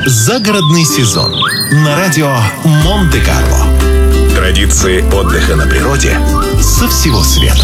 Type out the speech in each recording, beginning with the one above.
Загородный сезон на радио Монте-Карло. Традиции отдыха на природе со всего света.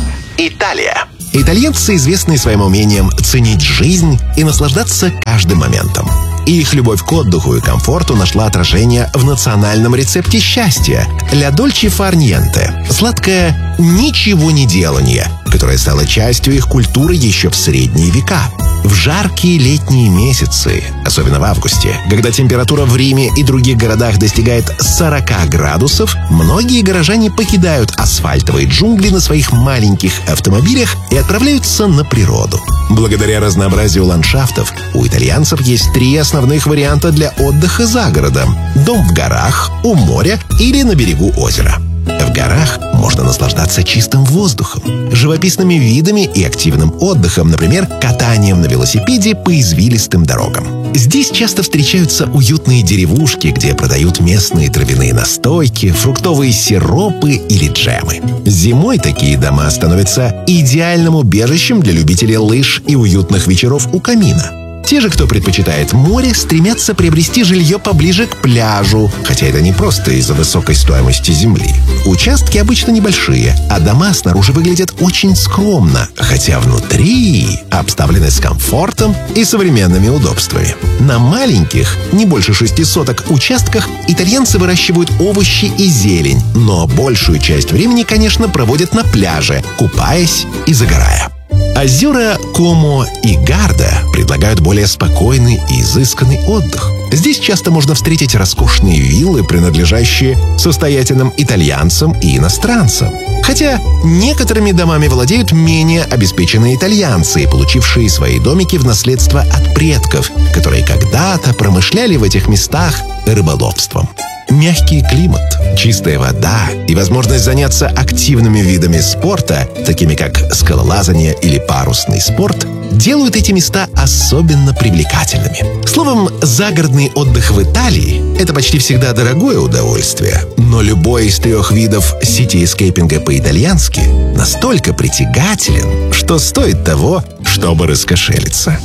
Италия. Итальянцы известны своим умением ценить жизнь и наслаждаться каждым моментом. И их любовь к отдыху и комфорту нашла отражение в национальном рецепте счастья «Ля дольче фар ниенте» — сладкое «ничего не делание», которое стало частью их культуры еще в средние века. В жаркие летние месяцы, особенно в августе, когда температура в Риме и других городах достигает 40 градусов, многие горожане покидают асфальтовые джунгли на своих маленьких автомобилях и отправляются на природу. Благодаря разнообразию ландшафтов у итальянцев есть 3 основных варианта для отдыха за городом: дом в горах, у моря или на берегу озера. В горах можно наслаждаться чистым воздухом, живописными видами и активным отдыхом, например, катанием на велосипеде по извилистым дорогам. Здесь часто встречаются уютные деревушки, где продают местные травяные настойки, фруктовые сиропы или джемы. Зимой такие дома становятся идеальным убежищем для любителей лыж и уютных вечеров у камина. Те же, кто предпочитает море, стремятся приобрести жилье поближе к пляжу, хотя это не просто из-за высокой стоимости земли. Участки обычно небольшие, а дома снаружи выглядят очень скромно, хотя внутри обставлены с комфортом и современными удобствами. На маленьких, не больше 6 соток участках, итальянцы выращивают овощи и зелень, но большую часть времени, конечно, проводят на пляже, купаясь и загорая. Озера Комо и Гарда предлагают более спокойный и изысканный отдых. Здесь часто можно встретить роскошные виллы, принадлежащие состоятельным итальянцам и иностранцам. Хотя некоторыми домами владеют менее обеспеченные итальянцы, получившие свои домики в наследство от предков, которые когда-то промышляли в этих местах рыболовством. Мягкий климат, чистая вода и возможность заняться активными видами спорта, такими как скалолазание или парусный спорт, делают эти места особенно привлекательными. Словом, загородный отдых в Италии – это почти всегда дорогое удовольствие, но любой из 3 видов сити-эскейпинга по-итальянски настолько притягателен, что стоит того, чтобы раскошелиться.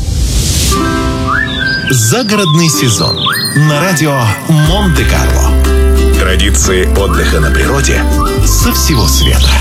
Загородный сезон на радио Монте-Карло. Традиции отдыха на природе со всего света.